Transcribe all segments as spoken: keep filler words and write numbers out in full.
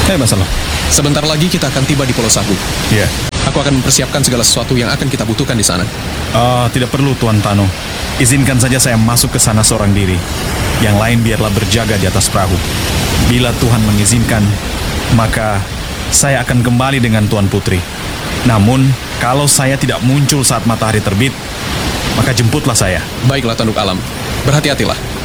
Hei Basalo. Sebentar lagi kita akan tiba di Pulau Sagu. Iya. Aku akan mempersiapkan segala sesuatu yang akan kita butuhkan di sana. Uh, tidak perlu Tuan Tano. Izinkan saja saya masuk ke sana seorang diri. Yang lain biarlah berjaga di atas perahu. Bila Tuhan mengizinkan, maka saya akan kembali dengan Tuan Putri. Namun, kalau saya tidak muncul saat matahari terbit, maka jemputlah saya. Baiklah Tanduk Alam, berhati-hatilah.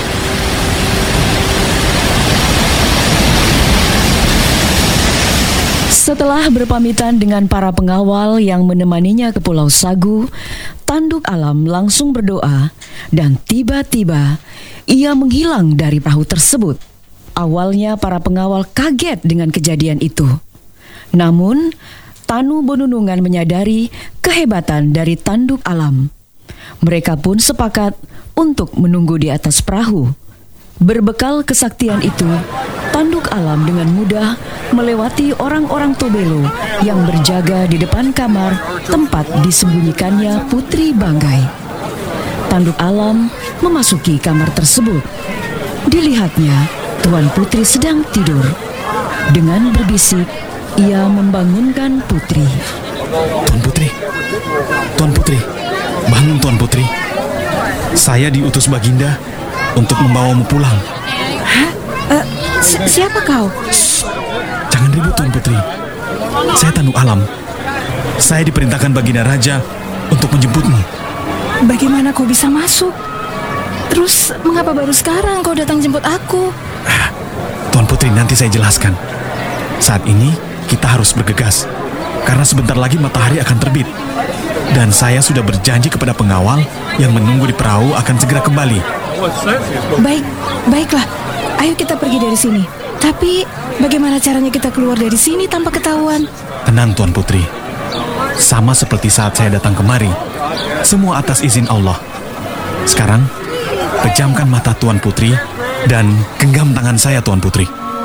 Setelah berpamitan dengan para pengawal yang menemaninya ke Pulau Sagu, Tanduk Alam langsung berdoa dan tiba-tiba ia menghilang dari perahu tersebut. Awalnya para pengawal kaget dengan kejadian itu. Namun, Tanu Bonunungan menyadari kehebatan dari Tanduk Alam. Mereka pun sepakat untuk menunggu di atas perahu. Berbekal kesaktian itu, Tanduk Alam dengan mudah melewati orang-orang Tobelo yang berjaga di depan kamar tempat disembunyikannya Putri Banggai. Tanduk Alam memasuki kamar tersebut. Dilihatnya, Tuan Putri sedang tidur. Dengan berbisik, ia membangunkan Putri. Tuan Putri, Tuan Putri, bangun Tuan Putri. Saya diutus Baginda untuk membawamu pulang. Hah? Uh, si- siapa kau? Shh, jangan ribut Tuan Putri. Saya Tanduk Alam. Saya diperintahkan Baginda Raja untuk menjemputmu. Bagaimana kau bisa masuk? Terus mengapa baru sekarang kau datang jemput aku? Ah, Tuan Putri, nanti saya jelaskan. Saat ini kita harus bergegas, karena sebentar lagi matahari akan terbit. Dan saya sudah berjanji kepada pengawal yang menunggu di perahu akan segera kembali. Baik, baiklah. Ayo kita pergi dari sini. Tapi bagaimana caranya kita keluar dari sini tanpa ketahuan? Tenang Tuan Putri. Sama seperti saat saya datang kemari. Semua atas izin Allah. Sekarang, pejamkan mata Tuan Putri dan genggam tangan saya Tuan Putri.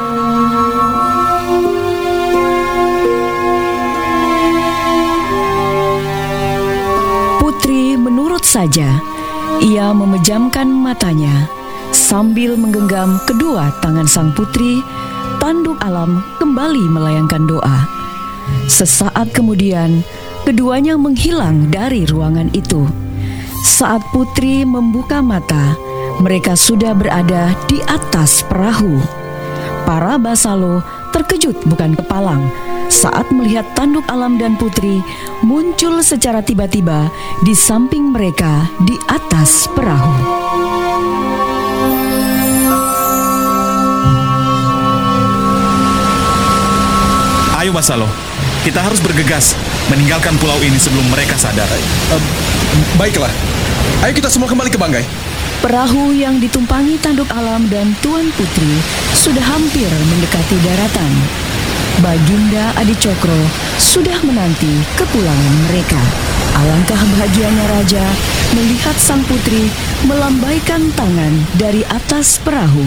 Putri menurut saja. Ia memejamkan matanya. Sambil menggenggam kedua tangan sang putri, Tanduk Alam kembali melayangkan doa. Sesaat kemudian, keduanya menghilang dari ruangan itu. Saat Putri membuka mata, mereka sudah berada di atas perahu. Para Basalo terkejut bukan kepalang saat melihat Tanduk Alam dan Putri muncul secara tiba-tiba di samping mereka di atas perahu. Ayo Basalo, kita harus bergegas meninggalkan pulau ini sebelum mereka sadar. Uh, baiklah, ayo kita semua kembali ke Banggai. Perahu yang ditumpangi Tanduk Alam dan Tuan Putri sudah hampir mendekati daratan. Baginda Adicokro sudah menanti kepulangan mereka. Alangkah bahagianya Raja melihat sang putri melambaikan tangan dari atas perahu.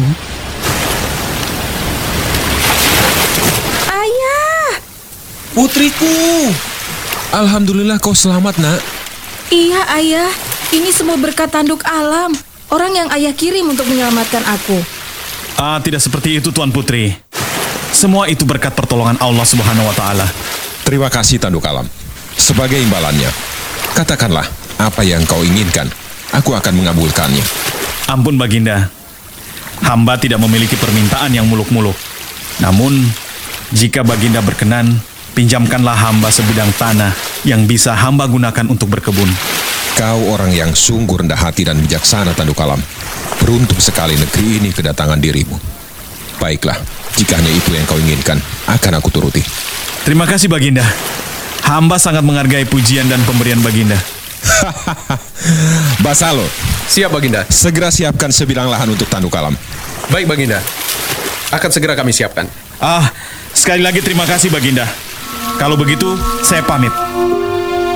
Ayah! Putriku! Alhamdulillah kau selamat, nak. Iya, Ayah. Ini semua berkat Tanduk Alam. Orang yang Ayah kirim untuk menyelamatkan aku. Ah, tidak seperti itu Tuan Putri. Semua itu berkat pertolongan Allah Subhanahu wa Ta'ala. Terima kasih Tanduk Alam. Sebagai imbalannya, katakanlah apa yang kau inginkan. Aku akan mengabulkannya. Ampun Baginda, hamba tidak memiliki permintaan yang muluk-muluk. Namun, jika Baginda berkenan, pinjamkanlah hamba sebidang tanah yang bisa hamba gunakan untuk berkebun. Kau orang yang sungguh rendah hati dan bijaksana Tanduk Alam. Beruntung sekali negeri ini kedatangan dirimu. Baiklah, jika hanya itu yang kau inginkan, akan aku turuti. Terima kasih Baginda. Hamba sangat menghargai pujian dan pemberian Baginda. Basalo, Siap Baginda. segera siapkan sebidang lahan untuk Tanduk Alam. Baik Baginda, akan segera kami siapkan. Ah, sekali lagi terima kasih Baginda. Kalau begitu, saya pamit.